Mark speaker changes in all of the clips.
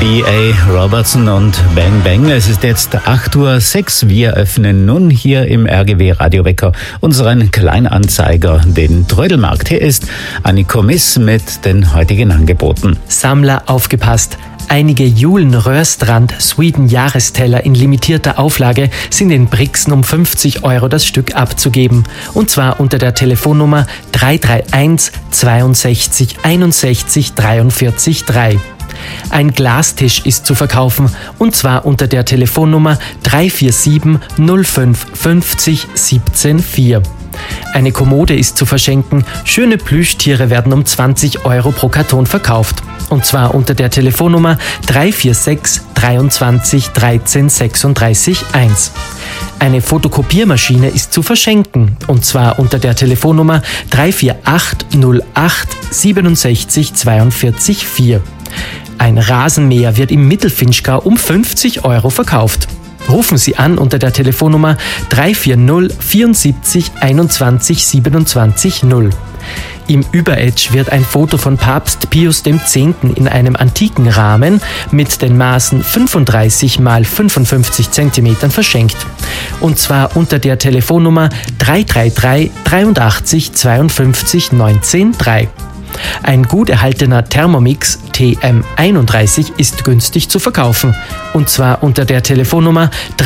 Speaker 1: B.A. Robertson und Bang Bang. Es ist jetzt 8:06 Uhr. Wir öffnen nun hier im RGW Radiowecker unseren Kleinanzeiger, den Trödelmarkt. Hier ist Anniko Miss mit den heutigen Angeboten.
Speaker 2: Sammler, aufgepasst! Einige Julen Rörstrand Sweden Jahresteller in limitierter Auflage sind in Brixen um 50 € das Stück abzugeben. Und zwar unter der Telefonnummer 331 62 61 43 3. Ein Glastisch ist zu verkaufen, und zwar unter der Telefonnummer 347 05 50 17 4. Eine Kommode ist zu verschenken. Schöne Plüschtiere werden um 20 € pro Karton verkauft. Und zwar unter der Telefonnummer 346 23 13 36 1. Eine Fotokopiermaschine ist zu verschenken. Und zwar unter der Telefonnummer 348 08 67 42 4. Ein Rasenmäher wird im Mittelfinchgau um 50 € verkauft. Rufen Sie an unter der Telefonnummer 340 74 21 27 0. Im Überetsch wird ein Foto von Papst Pius X. in einem antiken Rahmen mit den Maßen 35 x 55 cm verschenkt. Und zwar unter der Telefonnummer 333 83 52 19 3. Ein gut erhaltener Thermomix TM31 ist günstig zu verkaufen. Und zwar unter der Telefonnummer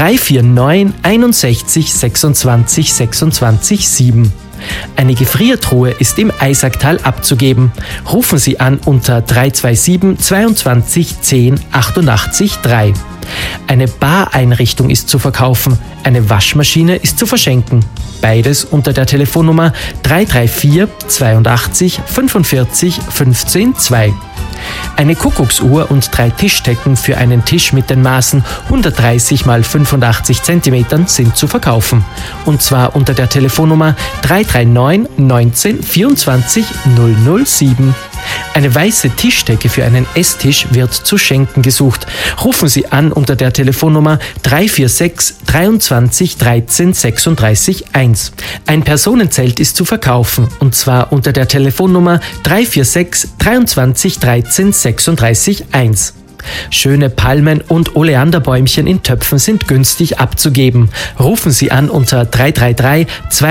Speaker 2: 349 61 26 26 7. Eine Gefriertruhe ist im Eisacktal abzugeben. Rufen Sie an unter 327 22 10 88 3. Eine Bareinrichtung ist zu verkaufen. Eine Waschmaschine ist zu verschenken. Beides unter der Telefonnummer 334 82 45 15 2. Eine Kuckucksuhr und 3 Tischdecken für einen Tisch mit den Maßen 130 x 85 cm sind zu verkaufen. Und zwar unter der Telefonnummer 339 19 24 007. Eine weiße Tischdecke für einen Esstisch wird zu schenken gesucht. Rufen Sie an unter der Telefonnummer 346 23 13 36 1. Ein Personenzelt ist zu verkaufen, und zwar unter der Telefonnummer 346 23 13 36 1. Schöne Palmen und Oleanderbäumchen in Töpfen sind günstig abzugeben. Rufen Sie an unter 333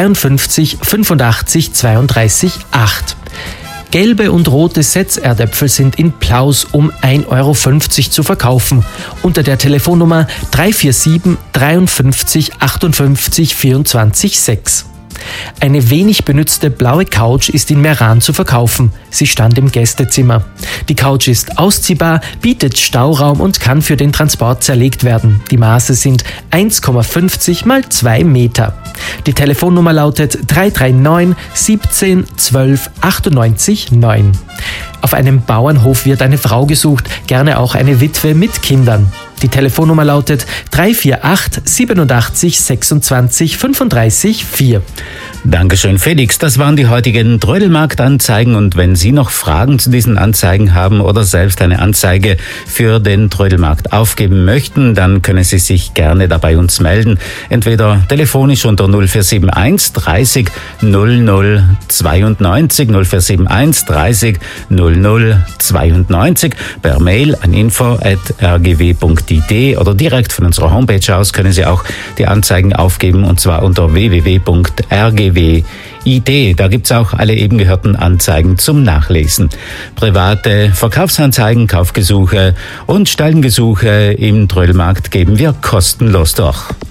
Speaker 2: 52 85 32 8. Gelbe und rote Setzerdäpfel sind in Plaus um 1,50 € zu verkaufen. Unter der Telefonnummer 347 53 58 24 6. Eine wenig benützte blaue Couch ist in Meran zu verkaufen. Sie stand im Gästezimmer. Die Couch ist ausziehbar, bietet Stauraum und kann für den Transport zerlegt werden. Die Maße sind 1,50 x 2 Meter. Die Telefonnummer lautet 339 17 12 98 9. Auf einem Bauernhof wird eine Frau gesucht, gerne auch eine Witwe mit Kindern. Die Telefonnummer lautet 348 87 26 35 4.
Speaker 1: Dankeschön, Felix. Das waren die heutigen Trödelmarkt-Anzeigen. Und wenn Sie noch Fragen zu diesen Anzeigen haben oder selbst eine Anzeige für den Trödelmarkt aufgeben möchten, dann können Sie sich gerne da bei uns melden. Entweder telefonisch unter 0471 30 00 92, 0471 30 00 92, per Mail an info@rgw.it oder direkt von unserer Homepage aus können Sie auch die Anzeigen aufgeben, und zwar unter www.rgw.it. Da gibt's auch alle eben gehörten Anzeigen zum Nachlesen. Private Verkaufsanzeigen, Kaufgesuche und Stellengesuche im Trödelmarkt geben wir kostenlos durch.